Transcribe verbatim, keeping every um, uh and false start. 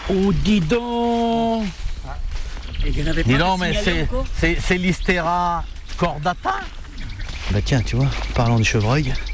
Oh, dis donc. Et il y en avait pas. Dis donc, de mais signalé c'est, encore c'est, c'est l'Hystera cordata. Bah tiens, tu vois, parlant du chevreuil,